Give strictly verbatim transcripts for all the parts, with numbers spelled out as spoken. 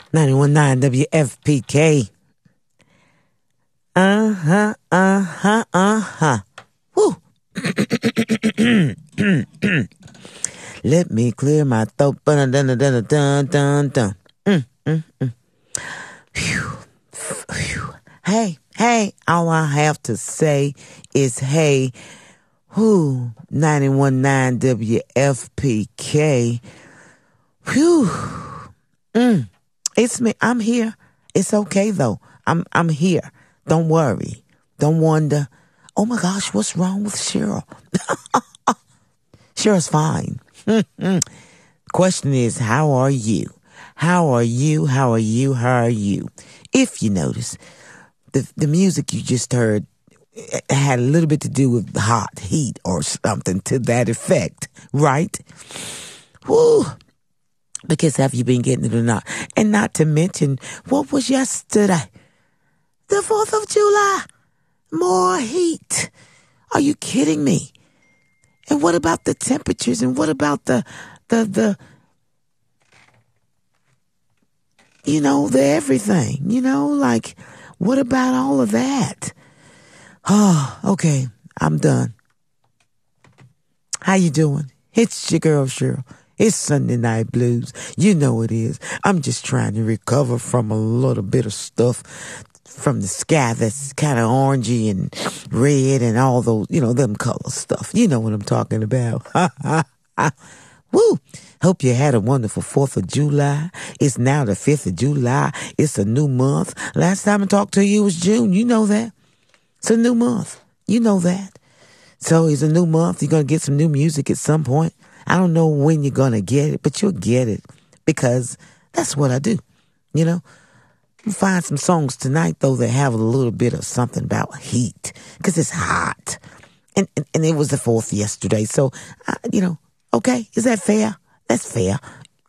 ninety-one point nine W F P K. Uh-huh, uh-huh, uh-huh. Woo. Let me clear my throat. Dun, dun, dun, dun, dun, dun, dun. Mm, mm, mm. Phew. Phew. Hey, hey, all I have to say is hey. Whoo, ninety-one point nine W F P K. Whew. Mm. It's me. I'm here. It's okay though. I'm I'm here. Don't worry. Don't wonder. Oh my gosh, what's wrong with Cheryl? Cheryl's fine. Question is, how are you? How are you? How are you? How are you? If you notice, the the music you just heard had a little bit to do with hot heat or something to that effect, right? Woo! Because have you been getting it or not? And not to mention, what was yesterday? The fourth of July. More heat. Are you kidding me? And what about the temperatures? And what about the, the, the, you know, the everything? You know, like, what about all of that? Oh, okay. I'm done. How you doing? It's your girl, Cheryl. It's Sunday Night Blues. You know it is. I'm just trying to recover from a little bit of stuff from the sky that's kind of orangey and red and all those, you know, them color stuff. You know what I'm talking about. Woo! Hope you had a wonderful fourth of July. It's now the fifth of July. It's a new month. Last time I talked to you was June. You know that. It's a new month. You know that. So it's a new month. You're going to get some new music at some point. I don't know when you're going to get it, but you'll get it because that's what I do. You know, we'll find some songs tonight, though, that have a little bit of something about heat because it's hot. And, and, and it was the fourth yesterday. So, uh, you know, okay, is that fair? That's fair.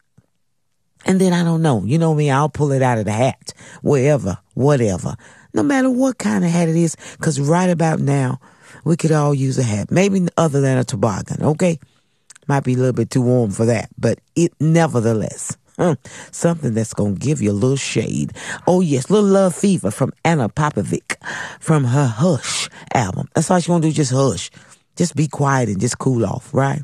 And then I don't know. You know me, I'll pull it out of the hat, wherever, whatever, no matter what kind of hat it is, because right about now, we could all use a hat, maybe other than a toboggan, okay? Might be a little bit too warm for that, but it nevertheless, hmm, something that's going to give you a little shade. Oh, yes, Little Love Fever from Anna Popovic from her Hush album. That's all she's going to do, just hush. Just be quiet and just cool off, right?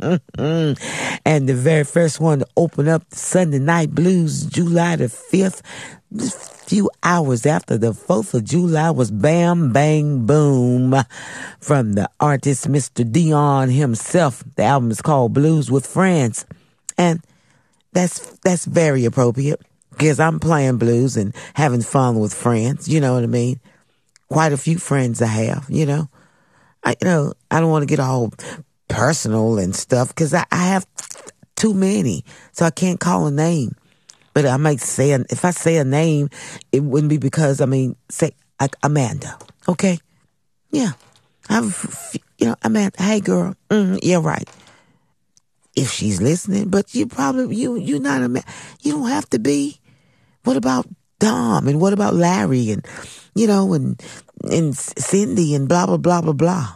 And the very first one to open up Sunday Night Blues, July the fifth, just a few hours after the fourth of July, was Bam Bang Boom from the artist Mister Dion himself. The album is called Blues with Friends. And that's that's very appropriate because I'm playing blues and having fun with friends. You know what I mean? Quite a few friends I have, you know. I, you know, I don't want to get all personal and stuff because I, I have too many, so I can't call a name. But I might say, if I say a name, it wouldn't be because, I mean, say like Amanda, okay? Yeah. I've, you know, Amanda, hey girl, mm, yeah, right. If she's listening, but you probably, you, you're not a, you don't have to be. What about Dom and what about Larry and, you know, and, and Cindy and blah, blah, blah, blah, blah.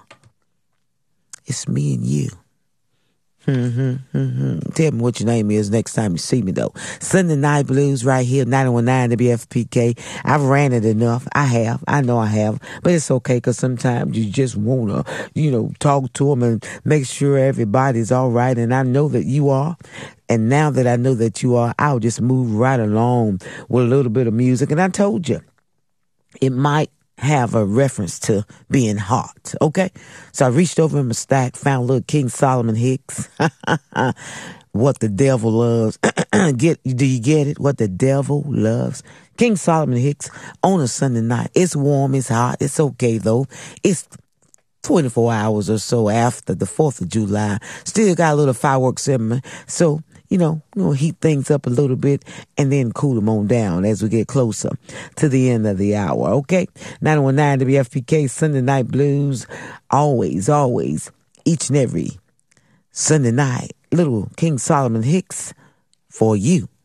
It's me and you. Mm-hmm, mm-hmm. Tell me what your name is next time you see me, though. Sunday Night Blues right here, ninety-one point nine W F P K. I've ran it enough. I have. I know I have. But it's okay because sometimes you just want to, you know, talk to them and make sure everybody's all right. And I know that you are. And now that I know that you are, I'll just move right along with a little bit of music. And I told you, it might have a reference to being hot, okay? So I reached over in my stack, found a little King Solomon Hicks. What the Devil Loves. Get, do you get it? What the Devil Loves. King Solomon Hicks on a Sunday night. It's warm, it's hot, it's okay though. It's twenty-four hours or so after the fourth of July. Still got a little fireworks in me. So, you know, we'll heat things up a little bit and then cool them on down as we get closer to the end of the hour, okay? ninety-one point nine W F P K, Sunday Night Blues, always, always, each and every Sunday night, little King Solomon Hicks for you.